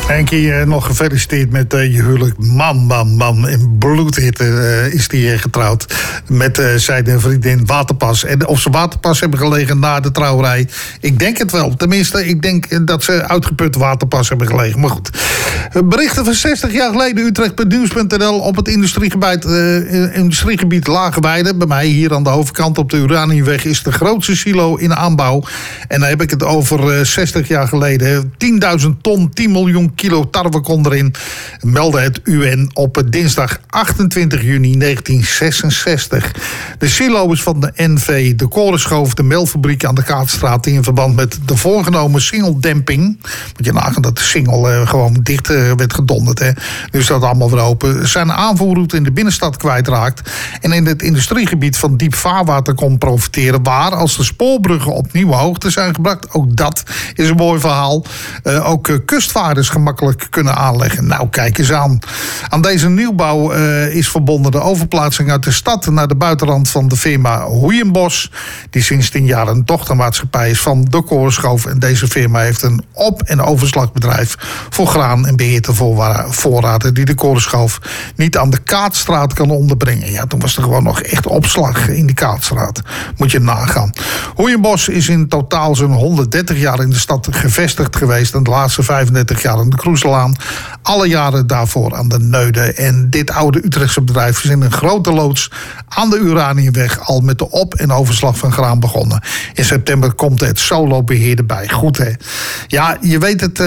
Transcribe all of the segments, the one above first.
Henkie, nog gefeliciteerd met je huwelijk. Man. In bloedhitte is die getrouwd met zijn vriendin Waterpas. En of ze Waterpas hebben gelegen na de trouwerij, ik denk het wel. Tenminste, ik denk dat ze uitgeput Waterpas hebben gelegen. Maar goed. Berichten van 60 jaar geleden, Utrecht.nieuws.nl op het industriegebied Lageweide. Bij mij hier aan de overkant op de Uraniumweg is de grootste silo in aanbouw. En dan heb ik het over 60 jaar geleden. 10.000 ton, 10 miljoen kilo tarwe kon erin, meldde het UN op dinsdag 28 juni 1966. De silo is van de NV De Korenschoof, de melfabriek aan de Kaatstraat, die in verband met de voorgenomen singeldemping, moet je nagaan dat de singel gewoon dicht werd gedonderd. Hè. Nu staat het allemaal weer open. Zijn aanvoerroute in de binnenstad kwijtraakt en in het industriegebied van diep vaarwater kon profiteren, waar als de spoorbruggen op nieuwe hoogte zijn gebracht, ook dat is een mooi verhaal, ook kustvaarders gemakkelijk kunnen aanleggen. Nou, kijk eens aan. Aan deze nieuwbouw is verbonden de overplaatsing uit de stad naar de buitenrand van de firma Hoeienbos, die sinds 10 jaar een dochtermaatschappij is van De Korenschoof. En deze firma heeft een op- en overslagbedrijf voor graan en beheerte voorraden die De Korenschoof niet aan de Kaatstraat kan onderbrengen. Ja, toen was er gewoon nog echt opslag in die Kaatstraat. Moet je nagaan. Hoeienbos is in totaal zo'n 130 jaar in de stad gevestigd geweest en de laatste 35 jaar aan de Kroeselaan. Alle jaren daarvoor aan de Neude. En dit oude Utrechtse bedrijf is in een grote loods aan de Uraniumweg al met de op- en overslag van graan begonnen. In september komt het solo-beheer erbij. Goed, hè? Ja, je weet het,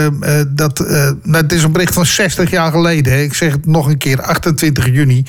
het is een bericht van 60 jaar geleden. Hè? Ik zeg het nog een keer, 28 juni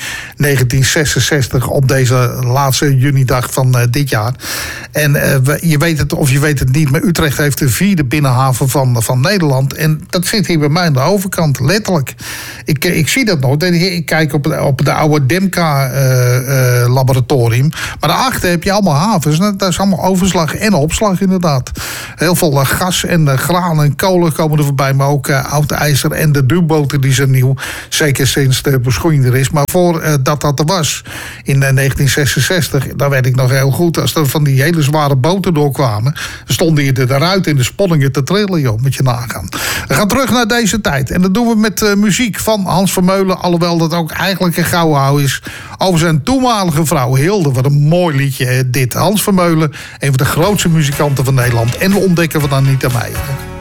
1966 op deze laatste junidag van dit jaar. En je weet het of je weet het niet, maar Utrecht heeft de 4e binnenhaven van Nederland. En dat zit hier bij mij aan de overkant, letterlijk. Ik zie dat nog. Ik kijk op de oude Demka-laboratorium. Maar daarachter heb je allemaal havens. Dat is allemaal overslag en opslag, inderdaad. Heel veel gas en graan en kolen komen er voorbij. Maar ook oud ijzer en de duwboten die zijn nieuw. Zeker sinds de beschoeiing er is. Maar voordat dat er was, in 1966, daar weet ik nog heel goed. Als er van die hele zware boten doorkwamen, stonden je er eruit in de sponningen te trillen, joh. Moet je nagaan. We gaan terug naar deze tijd. En dat doen we met muziek van Hans Vermeulen. Alhoewel dat ook eigenlijk een gouden hou is. Over zijn toenmalige vrouw Hilde. Wat een mooi liedje, dit. Hans Vermeulen, een van de grootste muzikanten van Nederland. En de ontdekker van Anita Meijer.